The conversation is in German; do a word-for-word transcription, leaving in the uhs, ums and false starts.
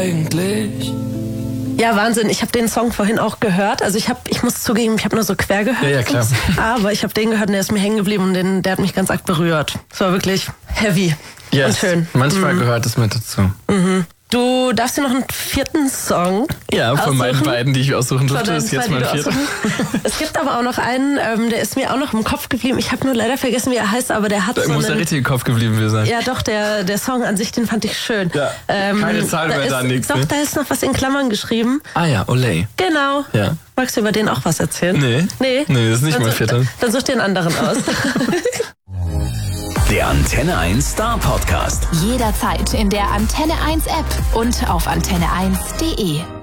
eigentlich? Ja, Wahnsinn. Ich habe den Song vorhin auch gehört. Also ich habe, ich muss zugeben, ich habe nur so quer gehört. Ja, ja, klar. Aber ich habe den gehört und der ist mir hängen geblieben und den, der hat mich ganz arg berührt. Es war wirklich heavy yes. und schön. Manchmal mhm. gehört es mit dazu. Mhm. Du darfst dir noch einen vierten Song Ja, von aussuchen. meinen beiden, die ich aussuchen durfte, ist jetzt mein vierter. Es gibt aber auch noch einen, ähm, der ist mir auch noch im Kopf geblieben. Ich habe nur leider vergessen, wie er heißt, aber der hat Da so muss einen, der richtige Kopf geblieben sein. Ja, doch, der, der Song an sich, den fand ich schön. Ja, ähm, keine Zahl da mehr ist, da, nix. Doch, ne? da ist noch was in Klammern geschrieben. Ah ja, Olay. Genau. Ja. Magst du über den auch was erzählen? Nee. Nee? Nee, das ist nicht dann mein such, vierter. Dann such dir einen anderen aus. Der Antenne eins Star Podcast. Jederzeit in der Antenne eins App und auf antenne eins punkt de.